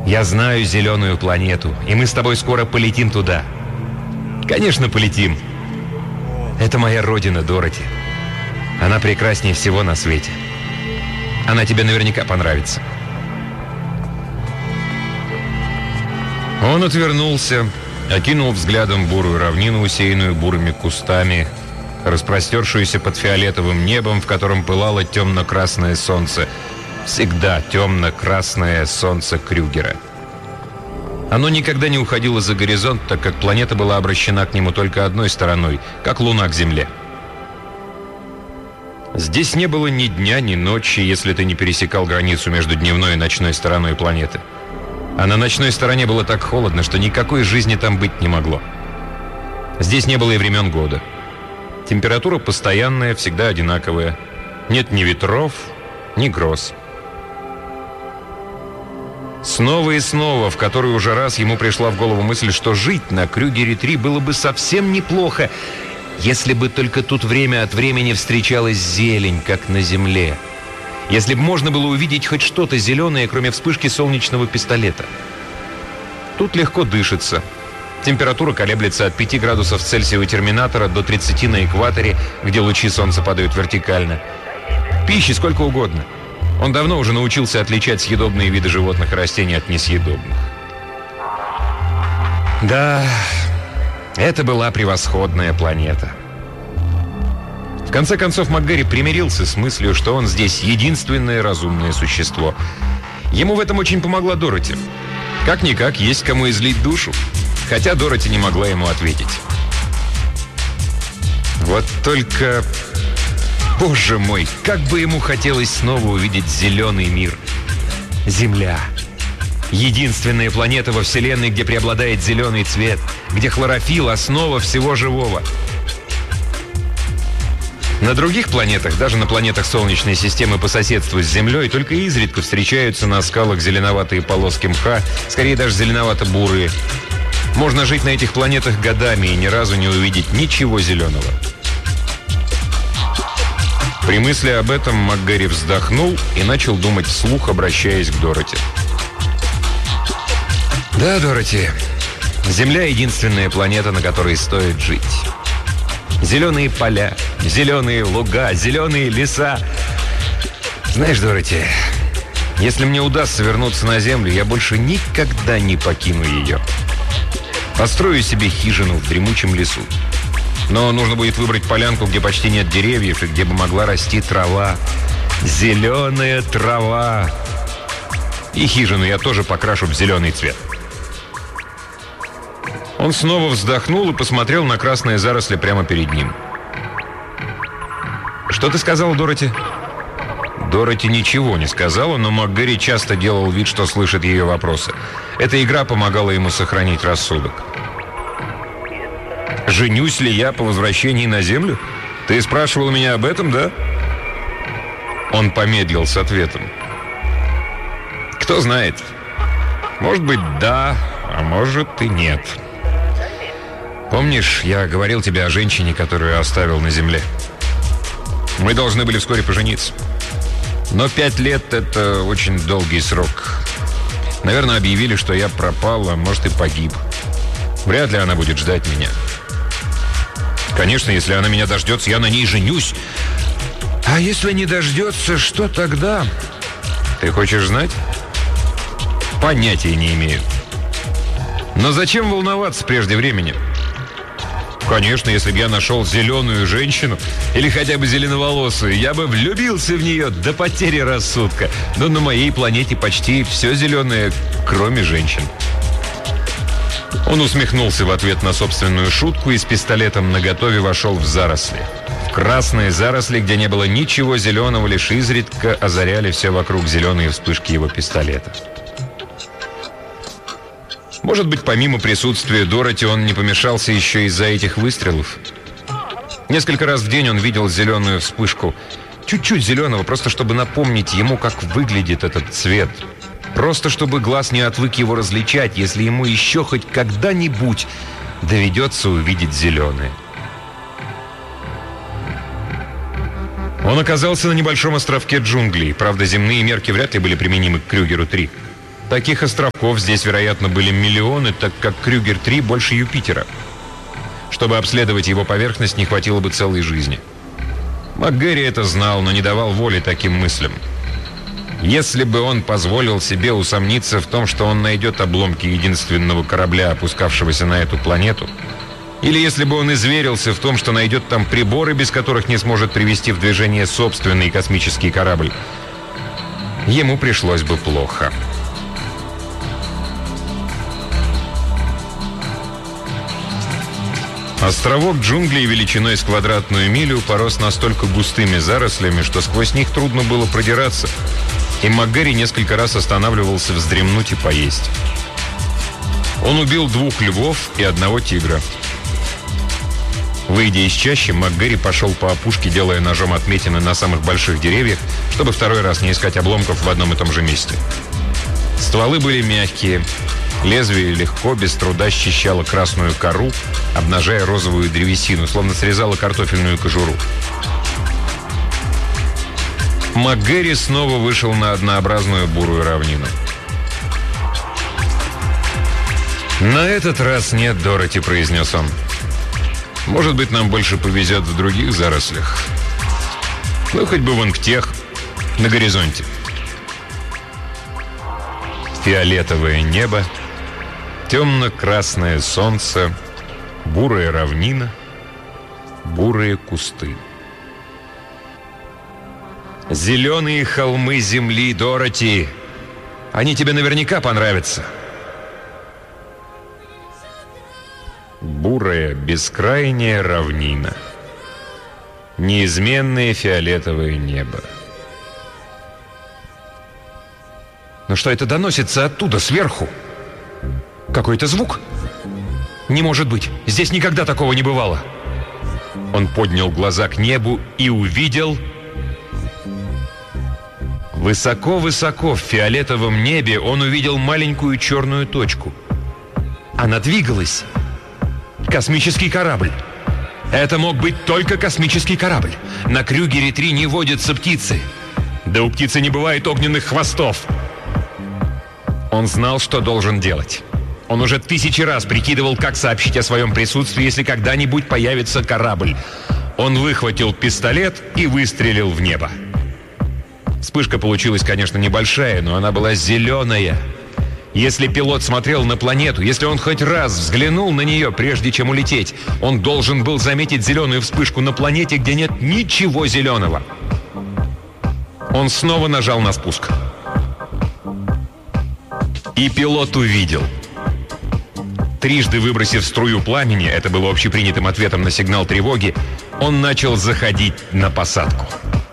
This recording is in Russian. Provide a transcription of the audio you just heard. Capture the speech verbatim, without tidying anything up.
Я знаю зеленую планету, и мы с тобой скоро полетим туда. Конечно, полетим. Это моя родина, Дороти. Она прекраснее всего на свете. Она тебе наверняка понравится. Он отвернулся, окинул взглядом бурую равнину, усеянную бурыми кустами, распростершуюся под фиолетовым небом, в котором пылало темно-красное солнце. Всегда темно-красное солнце Крюгера. Оно никогда не уходило за горизонт, так как планета была обращена к нему только одной стороной, как Луна к Земле. Здесь не было ни дня, ни ночи, если ты не пересекал границу между дневной и ночной стороной планеты. А на ночной стороне было так холодно, что никакой жизни там быть не могло. Здесь не было и времен года. Температура постоянная, всегда одинаковая. Нет ни ветров, ни гроз. Снова и снова, в который уже раз ему пришла в голову мысль, что жить на Крюгере-три было бы совсем неплохо, если бы только тут время от времени встречалась зелень, как на Земле. Если бы можно было увидеть хоть что-то зеленое, кроме вспышки солнечного пистолета. Тут легко дышится. Температура колеблется от пяти градусов Цельсия у терминатора до тридцати на экваторе, где лучи солнца падают вертикально. Пищи сколько угодно. Он давно уже научился отличать съедобные виды животных и растений от несъедобных. Да, это была превосходная планета. В конце концов, МакГэри примирился с мыслью, что он здесь единственное разумное существо. Ему в этом очень помогла Дороти. Как-никак, есть кому излить душу. Хотя Дороти не могла ему ответить. Вот только... Боже мой, как бы ему хотелось снова увидеть зеленый мир. Земля. Единственная планета во Вселенной, где преобладает зеленый цвет, где хлорофилл – основа всего живого. На других планетах, даже на планетах Солнечной системы по соседству с Землей, только изредка встречаются на скалах зеленоватые полоски мха, скорее даже зеленовато-бурые. Можно жить на этих планетах годами и ни разу не увидеть ничего зеленого. При мысли об этом МакГэри вздохнул и начал думать вслух, обращаясь к Дороти. Да, Дороти, Земля — единственная планета, на которой стоит жить. Зеленые поля, зеленые луга, зеленые леса. Знаешь, Дороти, если мне удастся вернуться на Землю, я больше никогда не покину ее. Построю себе хижину в дремучем лесу. Но нужно будет выбрать полянку, где почти нет деревьев и где бы могла расти трава. Зеленая трава. И хижину я тоже покрашу в зеленый цвет. Он снова вздохнул и посмотрел на красные заросли прямо перед ним. «Что ты сказала, Дороти?» Дороти ничего не сказала, но МакГэри часто делал вид, что слышит ее вопросы. Эта игра помогала ему сохранить рассудок. «Женюсь ли я по возвращении на Землю? Ты спрашивал меня об этом, да?» Он помедлил с ответом. «Кто знает. Может быть, да, а может и нет. Помнишь, я говорил тебе о женщине, которую оставил на Земле? Мы должны были вскоре пожениться. Но пять лет — это очень долгий срок. Наверное, объявили, что я пропал, а может и погиб. Вряд ли она будет ждать меня. Конечно, если она меня дождется, я на ней женюсь. А если не дождется, что тогда? Ты хочешь знать? Понятия не имею. Но зачем волноваться прежде времени? Конечно, если бы я нашел зеленую женщину, или хотя бы зеленоволосую, я бы влюбился в нее до потери рассудка. Но на моей планете почти все зеленое, кроме женщин. Он усмехнулся в ответ на собственную шутку и с пистолетом наготове вошел в заросли. В красные заросли, где не было ничего зеленого, лишь изредка озаряли все вокруг зеленые вспышки его пистолета. Может быть, помимо присутствия Дороти, он не помешался еще из-за этих выстрелов. Несколько раз в день он видел зеленую вспышку. Чуть-чуть зеленого, просто чтобы напомнить ему, как выглядит этот цвет. Просто чтобы глаз не отвык его различать, если ему еще хоть когда-нибудь доведется увидеть зеленое. Он оказался на небольшом островке джунглей. Правда, земные мерки вряд ли были применимы к Крюгеру-три. Таких островков здесь, вероятно, были миллионы, так как Крюгер три больше Юпитера. Чтобы обследовать его поверхность, не хватило бы целой жизни. МакГэри это знал, но не давал воли таким мыслям. Если бы он позволил себе усомниться в том, что он найдет обломки единственного корабля, опускавшегося на эту планету, или если бы он изверился в том, что найдет там приборы, без которых не сможет привести в движение собственный космический корабль, ему пришлось бы плохо. Островок джунглей величиной с квадратную милю порос настолько густыми зарослями, что сквозь них трудно было продираться, и МакГэри несколько раз останавливался вздремнуть и поесть. Он убил двух львов и одного тигра. Выйдя из чащи, МакГэри пошел по опушке, делая ножом отметины на самых больших деревьях, чтобы второй раз не искать обломков в одном и том же месте. Стволы были мягкие, лезвие легко, без труда счищало красную кору, обнажая розовую древесину, словно срезало картофельную кожуру. МакГэри снова вышел на однообразную бурую равнину. «На этот раз нет, Дороти», — произнес он. «Может быть, нам больше повезет в других зарослях. Ну, хоть бы вон к тех, на горизонте». Фиолетовое небо, темно-красное солнце, бурая равнина, бурые кусты. «Зеленые холмы земли, Дороти! Они тебе наверняка понравятся!» Бурая, бескрайняя равнина. Неизменное фиолетовое небо. Но что это доносится оттуда, сверху? Какой-то звук? Не может быть, здесь никогда такого не бывало. Он поднял глаза к небу и увидел... Высоко-высоко в фиолетовом небе он увидел маленькую черную точку. Она двигалась. Космический корабль. Это мог быть только космический корабль. На Крюгере три не водятся птицы. Да у птицы не бывает огненных хвостов. Он знал, что должен делать. Он уже тысячи раз прикидывал, как сообщить о своем присутствии, если когда-нибудь появится корабль. Он выхватил пистолет и выстрелил в небо. Вспышка получилась, конечно, небольшая, но она была зеленая. Если пилот смотрел на планету, если он хоть раз взглянул на нее, прежде чем улететь, он должен был заметить зеленую вспышку на планете, где нет ничего зеленого. Он снова нажал на спуск. И пилот увидел. Трижды выбросив струю пламени, это было общепринятым ответом на сигнал тревоги, он начал заходить на посадку.